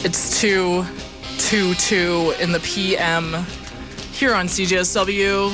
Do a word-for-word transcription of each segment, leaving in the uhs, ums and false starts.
It's two, two, two in the P M here on C J S W.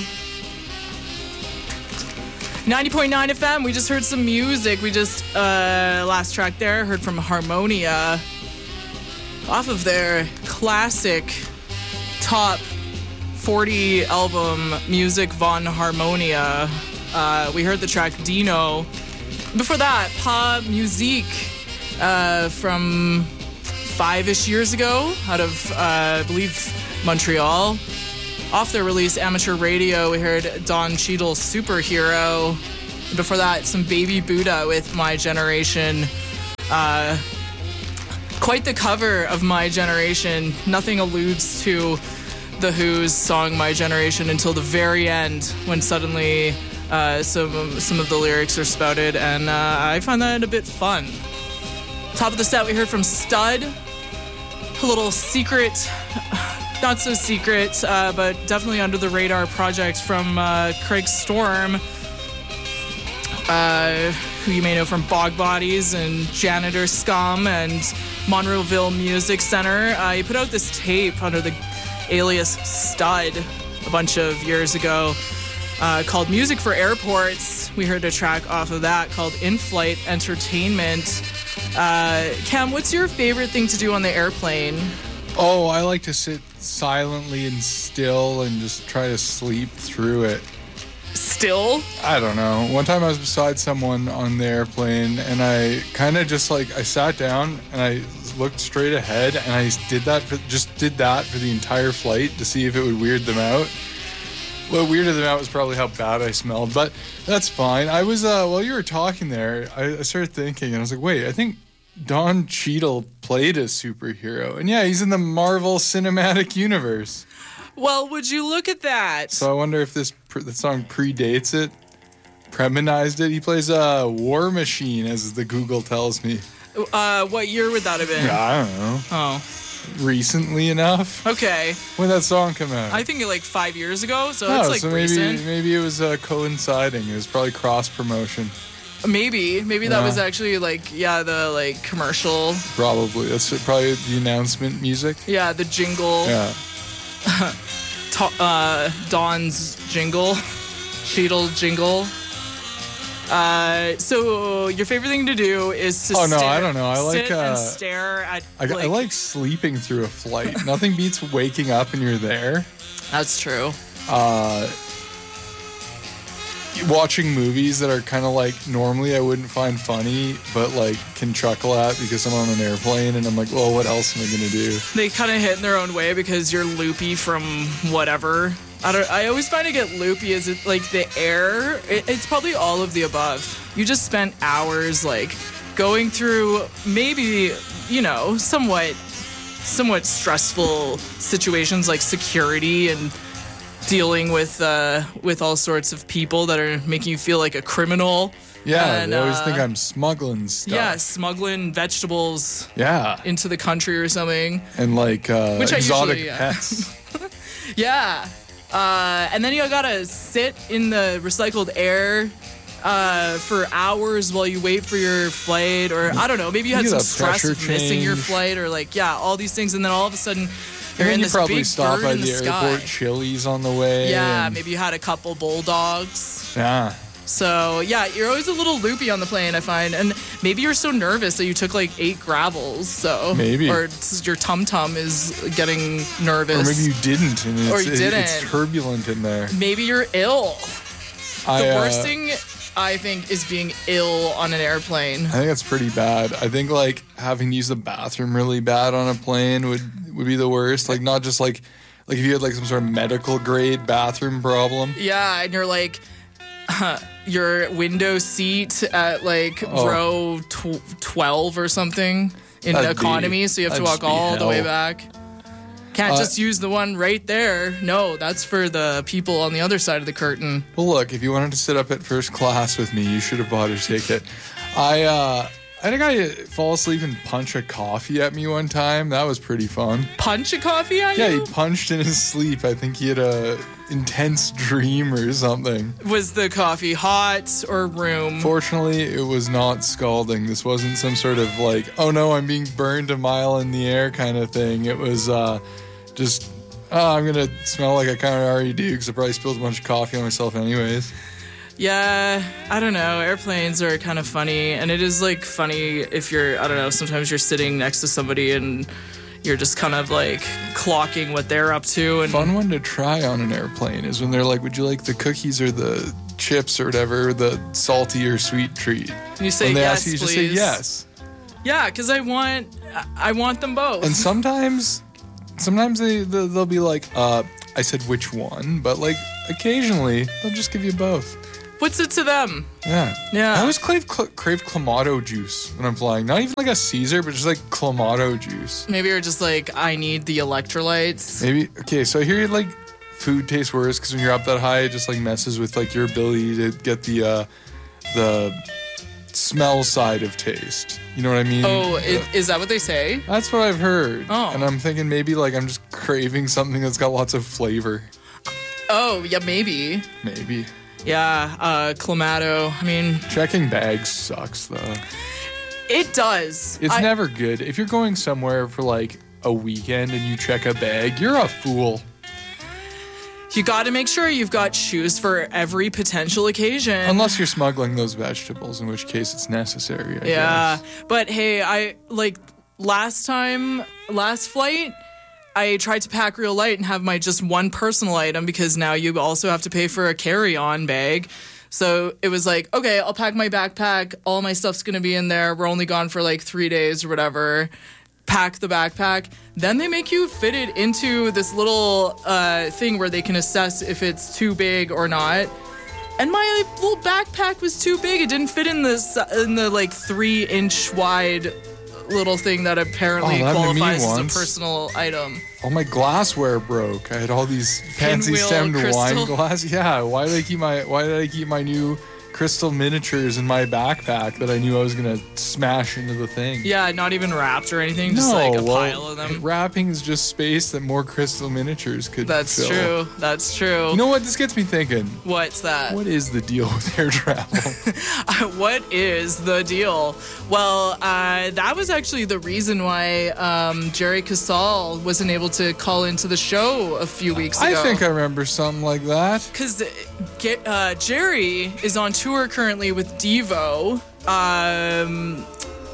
ninety point nine F M. We just heard some music. We just, uh, last track there, heard from Harmonia off of their classic top forty album, Music von Harmonia. Uh, we heard the track Dino. Before that, Pa Musique uh, from five-ish years ago out of, uh, I believe, Montreal. Off their release, Amateur Radio, we heard Don Cheadle's Superhero. Before that, some Baby Buddha with My Generation. Uh, quite the cover of My Generation. Nothing alludes to The Who's song My Generation until the very end, when suddenly uh, some some of the lyrics are spouted, and uh, I find that a bit fun. Top of the set, we heard from Stud. A little secret, not so secret, uh, but definitely under the radar project from uh, Craig Storm, uh, who you may know from Bog Bodies and Janitor Scum and Monroeville Music Center. Uh, he put out this tape under the alias Stud a bunch of years ago uh, called Music for Airports. We heard a track off of that called In-Flight Entertainment. Uh, Cam, what's your favorite thing to do on the airplane? Oh, I like to sit silently and still and just try to sleep through it. Still? I don't know. One time I was beside someone on the airplane and I kind of just like, I sat down and I looked straight ahead and I did that for, just did that for the entire flight to see if it would weird them out. What weirded them out was probably how bad I smelled, but that's fine. I was, uh, while you were talking there, I, I started thinking and I was like, wait, I think Don Cheadle played a superhero. And yeah, he's in the Marvel Cinematic Universe. Well, would you look at that? So I wonder if this the song predates it, premonized it. He plays a War Machine, as the Google tells me. Uh, what year would that have been? Yeah, I don't know. Oh. Recently enough. Okay. When did that song come out? I think like five years ago, so oh, it's like so maybe, recent. Maybe it was uh, coinciding. It was probably cross-promotion. Maybe. Maybe that yeah. was actually like, yeah, the like commercial. Probably. That's probably the announcement music. Yeah, the jingle. Yeah. uh, Dawn's jingle. Cheadle jingle. Uh, so your favorite thing to do is to oh no stare, I don't know I like sit uh, and stare at I, like, I like sleeping through a flight. Nothing beats waking up and you're there. That's true. Uh, watching movies that are kind of like normally I wouldn't find funny, but like can chuckle at because I'm on an airplane and I'm like, well, what else am I gonna do? They kind of hit in their own way because you're loopy from whatever. I don't. I always find to get loopy. Is it like the air? It, it's probably all of the above. You just spent hours like going through maybe, you know, somewhat, somewhat stressful situations like security and dealing with uh, with all sorts of people that are making you feel like a criminal. Yeah, and, they always uh, think I'm smuggling stuff. Yeah, smuggling vegetables. Yeah. Into the country or something. And like uh, Which exotic I usually, yeah. pets. Yeah. Uh, and then you gotta sit in the recycled air uh, for hours while you wait for your flight, or I don't know, maybe you had You some get a stress pressure of missing your change. flight, or like, yeah, all these things, and then all of a sudden you're And in you this probably big stop bird by in the, the sky. airport Chili's on the way. Yeah, and, maybe you had a couple bulldogs. Yeah. So, yeah, you're always a little loopy on the plane, I find. And maybe you're so nervous that you took like eight gravels. So Maybe. Or it's- your tum-tum is getting nervous. Or maybe you didn't, and it's, Or you it- didn't. it's turbulent in there. Maybe you're ill. I, The uh, worst thing, I think, is being ill on an airplane. I think that's pretty bad. I think like having to use the bathroom really bad on a plane would would be the worst. Like not just like like if you had like some sort of medical grade bathroom problem. Yeah, and you're like... your window seat at like Oh. row tw- twelve or something in That'd economy, be- so you have to that'd walk just be all the way hell. back. Can't Uh, just use the one right there. No, that's for the people on the other side of the curtain. Well, look, if you wanted to sit up at first class with me, you should have bought a ticket. I uh, I had a guy fall asleep and punch a coffee at me one time. That was pretty fun. Punch a coffee at Yeah, you? he punched in his sleep. I think he had a intense dream or something. Was the coffee hot or room? Fortunately, it was not scalding. This wasn't some sort of like, oh no, I'm being burned a mile in the air kind of thing. It was uh, just, oh, I'm going to smell like I kind of already do because I probably spilled a bunch of coffee on myself anyways. Yeah, I don't know. Airplanes are kind of funny. And it is like funny if you're, I don't know, sometimes you're sitting next to somebody and you're just kind of like clocking what they're up to. And fun one to try on an airplane is when they're like, would you like the cookies or the chips or whatever, the salty or sweet treat? And you say when they yes, ask you, you please. just say yes. Yeah, because I want, I want them both. And sometimes, sometimes they they'll be like, uh, I said which one, but like occasionally they'll just give you both. What's it to them? Yeah. Yeah. I always crave, crave Clamato juice when I'm flying. Not even like a Caesar, but just like Clamato juice. Maybe you're just like, I need the electrolytes. Maybe. Okay, so I hear like food tastes worse because when you're up that high, it just like messes with like your ability to get the uh, the smell side of taste. You know what I mean? Oh, it, is that what they say? That's what I've heard. Oh. And I'm thinking maybe like I'm just craving something that's got lots of flavor. Oh, yeah, maybe. Maybe. Yeah, uh, Clamato. I mean, checking bags sucks though. It does. It's I, never good. If you're going somewhere for like a weekend and you check a bag, you're a fool. You got to make sure you've got shoes for every potential occasion. Unless you're smuggling those vegetables, in which case it's necessary, I yeah. guess. But hey, I like last time, last flight, I tried to pack real light and have my just one personal item because now you also have to pay for a carry-on bag. So it was like, okay, I'll pack my backpack. All my stuff's going to be in there. We're only gone for like three days or whatever. Pack the backpack. Then they make you fit it into this little uh, thing where they can assess if it's too big or not. And my little backpack was too big. It didn't fit in the, in the like three inch wide little thing that apparently oh, that qualifies as once. a personal item. All my glassware broke. I had all these fancy Pinwheel stemmed crystal. wine glass. Yeah, why did I keep my why did I keep my new crystal miniatures in my backpack that I knew I was gonna smash into the thing? Yeah, not even wrapped or anything, just no, like a well, pile of them. Wrapping is just space that more crystal miniatures could That's fill. true. That's true. You know what? This gets me thinking. What's that? What is the deal with air travel? What is the deal? Well, uh, that was actually the reason why um, Jerry Casal wasn't able to call into the show a few weeks ago. I think I remember something like that. Because uh, Jerry is on tour currently with Devo, um,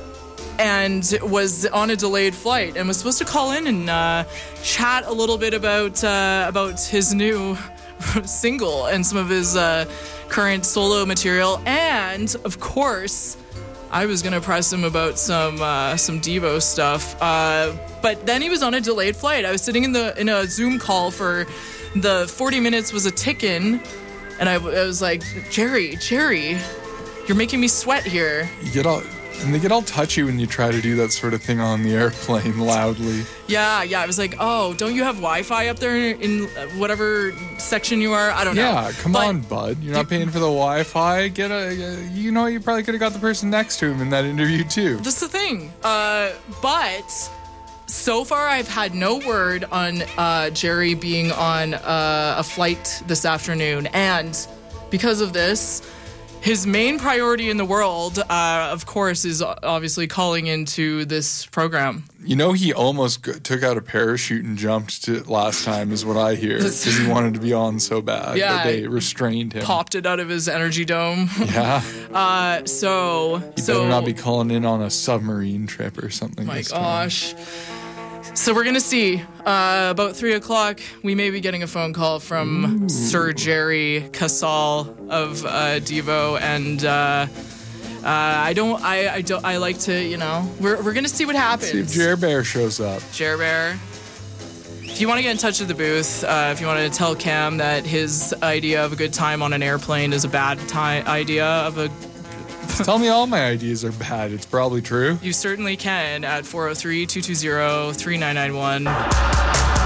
and was on a delayed flight and was supposed to call in and uh, chat a little bit about uh, about his new single and some of his uh, current solo material, and of course, I was gonna press him about some uh, some Devo stuff. Uh, but then he was on a delayed flight. I was sitting in the in a Zoom call for the forty minutes was a tickin'. And I, I was like, Jerry, Jerry, you're making me sweat here. You get all, and they get all touchy when you try to do that sort of thing on the airplane loudly. Yeah, yeah. I was like, oh, don't you have Wi-Fi up there in whatever section you are? I don't yeah, know. Yeah, come but on, bud. You're not paying for the Wi-Fi. Get a, you know, you probably could have got the person next to him in that interview too. Just the thing. Uh, but so far, I've had no word on uh, Jerry being on uh, a flight this afternoon. And because of this, his main priority in the world, uh, of course, is obviously calling into this program. You know, he almost g- took out a parachute and jumped to last time, is what I hear, because he wanted to be on so bad Yeah, that they restrained him. Popped it out of his energy dome. Yeah. uh, so, He so better not be calling in on a submarine trip or something. my this time. gosh. So we're gonna see. Uh, about three o'clock, we may be getting a phone call from Ooh. Sir Jerry Casal of uh, Devo, and uh, uh, I don't, I, I don't, I like to, you know, we're we're gonna see what happens. See if Jer Bear shows up. Jer Bear. If you want to get in touch with the booth, uh, if you want to tell Cam that his idea of a good time on an airplane is a bad time idea of a Tell me all my ideas are bad. It's probably true. You certainly can at four oh three, two two zero, three nine nine one.